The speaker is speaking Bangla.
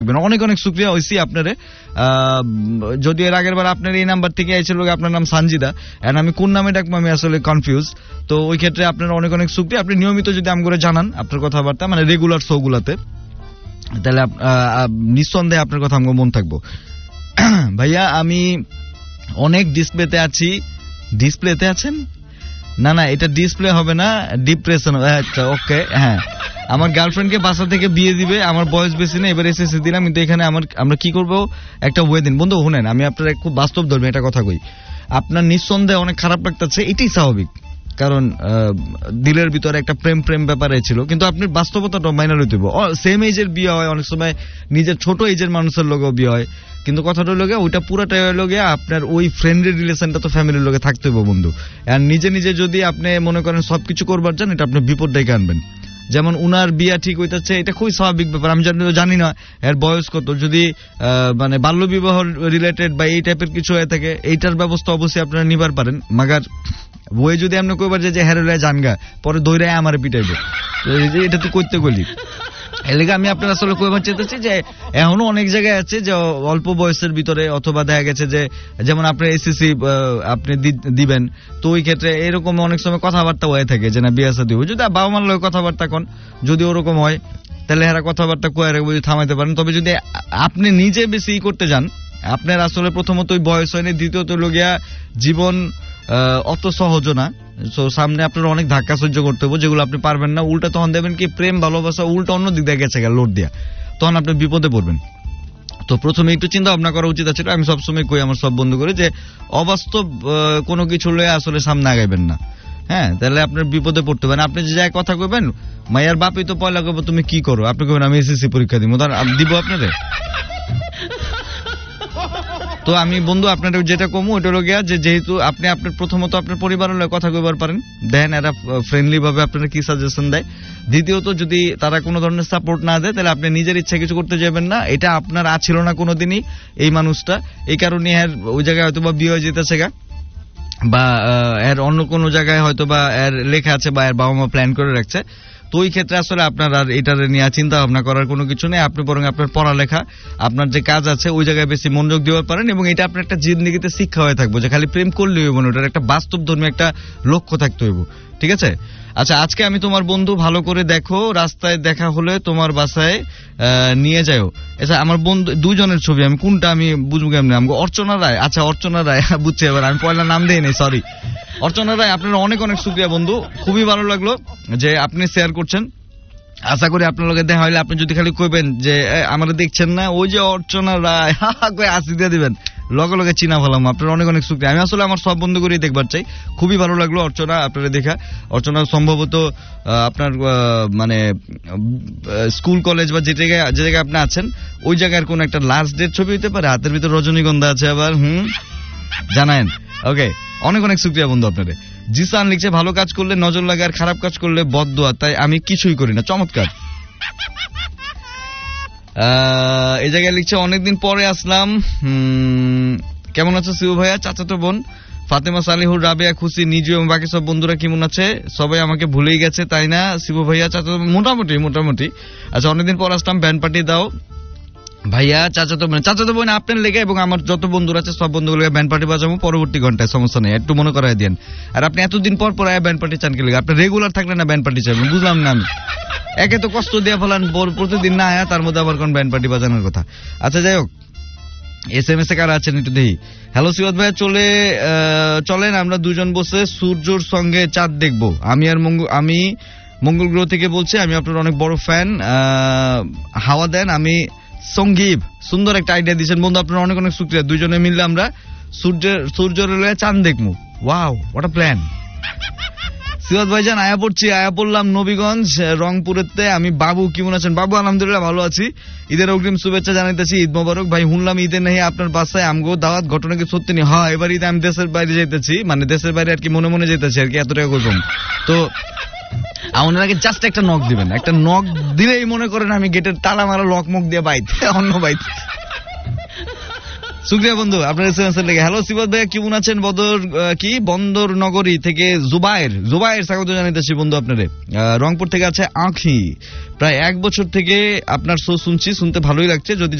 অনেক অনেক শুকরিয়া হইছি আপনারে। যদি এর আগের বার আপনার এই নাম্বার থেকে আইছিল, আপনার নাম সানজিদা, এন্ড আমি কোন নামে ডাকবো আমি আসলে কনফিউজ। তো ওই ক্ষেত্রে আপনার অনেক অনেক শুকরিয়া। আপনি নিয়মিত যদি আমগরে জানান আপনার কথাবার্তা, মানে রেগুলার শো গুলাতে, তাহলে নিঃসন্দেহে আপনার কথা আমার মন থাকবো। ভাইয়া আমি অনেক ডিসপ্লেতে আছি। ডিসপ্লেতে আছেন? না এটা ডিসপ্লে হবে না, ডিপ্রেশন। আচ্ছা ওকে, হ্যাঁ। আমার গার্লফ্রেন্ডকে বাসা থেকে বিয়ে দিবে, আমার বয়স বেশি না, এবার এসএসসি দিলাম, কিন্তু এখানে আমরা কি করবো, একটা ওয়েদিন। বন্ধু শুনেন, আমি আপনার খুব বাস্তব ধর্মী একটা কথা কই। আপনার নিঃসন্দেহে অনেক খারাপ লাগতেছে, এটাই স্বাভাবিক, কারণ দিলের ভিতরে একটা প্রেম ব্যাপারে ছিল, কিন্তু আপনি বাস্তবতাটা মাইনা লইতে হবে। সেম এজের বিয়ে হয়, অনেক সময় নিজের ছোট এজের মানুষের লোকেও বিয়ে হয়, কিন্তু কথাটা হলো গিয়ে ওইটা পুরাটাই হলো গিয়ে আপনার ওই ফ্রেন্ডের রিলেশনটা তো ফ্যামিলির লোকে থাকতে হবে বন্ধু। আর নিজে যদি আপনি মনে করেন সবকিছু করবার চান, এটা আপনি বিপদ ডেকে আনবেন। যেমন উনার বিয়া ঠিক হইতেছে, এটা খুবই স্বাভাবিক ব্যাপার। আমি জানি না এর বয়স কত, যদি মানে বাল্য বিবাহ রিলেটেড বা এই টাইপের কিছু হয়ে থাকে, এইটার ব্যবস্থা অবশ্যই আপনারা নিবার পারেন। মাগার বই যদি আপনি কইবার যে হেরোলে জানগা, পরে দৌড়ায় আমার পিটাইবে, এটা তুই করতে গলি। এলাকা আমি আপনার আসলে কইবার চাইতেছি যে এখনো অনেক জায়গায় আছে যে অল্প বয়সের ভিতরে, অথবা দেখা গেছে যে যেমন আপনার এসএসসি আপনি দিবেন, তো ওই ক্ষেত্রে এরকম অনেক সময় কথাবার্তা হয়ে থাকে যে না বিয়া শাদী হবে। যদি বাবা মার লগে কথাবার্তা কোন, যদি ওরকম হয় তাহলে এরা কথাবার্তা কয়ে রাখবো, থামাইতে পারেন। তবে যদি আপনি নিজে বেশি করতে যান, আপনার আসলে প্রথমত ওই বয়স হয়নি, দ্বিতীয়ত লগিয়া জীবন অত সহজ না। সামনে আপনার অনেক ধাক্কা সহ্য করতে হবে, যেগুলো আপনি পারবেন না। উল্টা তখন দেবেন কি প্রেম ভালোবাসা উল্টা অন্য দিক দিয়ে গেছে লোড দিয়া, তখন আপনি বিপদে পড়বেন। তো প্রথমে একটু চিন্তা ভাবনা করা উচিত আছে। আমি সবসময় কই আমার সব বন্ধু করে যে অবাস্তব কোনো কিছু লয়ে আসলে সামনে আগাইবেন না, হ্যাঁ, তাহলে আপনার বিপদে পড়তে পারেন। আপনি যে যায় কথা কইবেন, মাইয়ার বাপই তো পয়লা কইবো তুমি কি করো, আপনি কইবেন আমি এসএসসি পরীক্ষা দিব আপনাদের। তো আমি বন্ধু আপনার যেটা কমু ওটা হলো গিয়া যে যেহেতু আপনি আপনার প্রথমত আপনার পরিবারের কথা কইবার পারেন, দেন এরা ফ্রেন্ডলি ভাবে আপনারা কি সাজেশন দেয়। দ্বিতীয়ত যদি তারা কোনো ধরনের সাপোর্ট না দেয়, তাহলে আপনি নিজের ইচ্ছা কিছু করতে যাবেন না। এটা আপনার ছিল না কোনোদিনই এই মানুষটা, এই কারণে এর ওই জায়গায় হয়তো বা বিয়ে হয়ে যেতেছে গা, বা এর অন্য কোনো জায়গায় হয়তো বা এর লেখা আছে বা এর বাবা মা প্ল্যান করে রাখছে। তো ওই ক্ষেত্রে আসলে আপনার আর এটার নিয়ে চিন্তা ভাবনা করার কোনো কিছু নেই। আপনি বরং আপনার পড়ালেখা, আপনার যে কাজ আছে ওই জায়গায় বেশি মনোযোগ দিতে পারেন, এবং এটা আপনার একটা জিন্দেগিতে শিক্ষা হয়ে থাকবে যে খালি প্রেম করলেই হইব না, ওটার একটা বাস্তব ধর্মী একটা লক্ষ্য থাকতে হইব। ঠিক আছে? আচ্ছা, আজকে আমি তোমার বন্ধু, ভালো করে দেখো, রাস্তায় দেখা হলে তোমার বাসায় নিয়ে যাও। আচ্ছা, আমার বন্ধু দুজনের ছবি, আমি কোনটা আমি বুঝবো কেমনি? আমাকে অর্চনা রায়, আচ্ছা অর্চনা রায় বুঝছি এবার, আমি পয়লা নাম দেই নাই, সরি। অর্চনা রায়, আপনার অনেক অনেক শুকরিয়া বন্ধু, খুবই ভালো লাগলো যে আপনি শেয়ার করছেন। আশা করি আপনার লগে দেখা হইলে আপনি যদি খালি কইবেন যে আমরা দেখছেন না ওই যে অর্চনা রায়, কই আসি দিয়ে দিবেন, লগে লগে চিনা ফেলাম। আপনার অনেক অনেক শুকরিয়া। আমি আসলে আমার সব বন্ধু করেই দেখবার চাই। খুবই ভালো লাগলো অর্চনা আপনারা দেখা। অর্চনা সম্ভবত আপনার মানে স্কুল কলেজ বা যে জায়গায় আপনি আছেন ওই জায়গার কোন একটা লাস্ট ডেট ছবি হইতে পারে, হাতের ভিতর রজনীগন্ধা আছে আবার, জানায়েন। ওকে, অনেক অনেক শুকরিয়া বন্ধু আপনাদের। জিসান লিখছে ভালো কাজ করলে নজর লাগে, আর খারাপ কাজ করলে বদদোয়া, তাই আমি কিছুই করি না। চমৎকার। এই জায়গায় লিখছে অনেকদিন পরে আসলাম, কেমন আছো শিবু ভাইয়া? চাচাতো বোন ফাতেমা সালিহুর রাবেয়া খুশি নিজু এবং বাকি সব বন্ধুরা কেমন আছে? সবাই আমাকে ভুলেই গেছে তাই না শিবু ভাইয়া? চাচাতো মোটামুটি। আচ্ছা, অনেকদিন পর আসলাম, ব্যান্ড পার্টি দাও ভাইয়া। চাচাতো বোন আপনার লেগে এবং আমার যত বন্ধুরা আছে সব বন্ধুগুলোকে ব্যান্ড পার্টি বাজাবো পরবর্তী ঘন্টায়, সমস্যা নেই, একটু মনে করাই দেন। আর আপনি এতদিন পর ব্যান্ড পার্টি চান কি লেগে? আপনি রেগুলার থাকলে না ব্যান্ড পার্টি চাইবেন, বুঝলাম না আমি। একে তো কষ্ট দিয়ে ফেলান প্রতিদিন না আয়া, তার মধ্যে আবার কোন ব্যান্ড পার্টি বাজানোর কথা। আচ্ছা যাই হোক, SMS এ কারা আছেন একটু দেখি। হ্যালো সিওয়াত ভাইয়া, চলেন আমরা দুজন বসে সূর্যর সঙ্গে চাঁদ দেখবো। আমি মঙ্গল গ্রহ থেকে বলছি, আমি আপনার অনেক বড় ফ্যান। হাওয়া দেন, আমি সঙ্গীব। সুন্দর একটা আইডিয়া দিয়েছেন বন্ধু, আপনার অনেক অনেক শুকরিয়া। দুজনে মিললে আমরা সূর্যের চাঁদ দেখবো। Wow, what a plan. Siraj ভাইজান আয়া পড়লাম নবীগঞ্জ রংপুরেতে। আমি বাবু, কেমন আছেন? বাবু আলহামদুলিল্লাহ ভালো আছি। ঈদের অগ্রিম শুভেচ্ছা জানাইতেছি, ঈদ মোবারক ভাই। শুনলাম ঈদের নাহি আপনার বাসায় আমগো দাওয়াত, ঘটনা কি সত্যি নি? হ্যাঁ, এবার ঈদে আমি দেশের বাইরে যাইতেছি, মানে দেশের বাইরে আর কি মনে মনে যাইতেছি আর কি, এতটাই করলাম। তো আমার আগে জাস্ট একটা নক দিবেন, একটা নক দিলেই মনে করেন আমি গেটের তালা মারা লক মুখ দিয়ে বাইতে অন্য বাইতে। শুক্রিয়া বন্ধু আপনার এসএমএস-এর লেগে। হ্যালো সিবাত ভাইয়া, কেমন আছেন? বন্দর নগরী থেকে জুবায়ের স্বাগত জানাইতেছি বন্ধু আপনারে। রংপুর থেকে আছে আঁখি, প্রায় 1 বছর থেকে আপনার শো শুনতে ভালোই লাগছে। যদি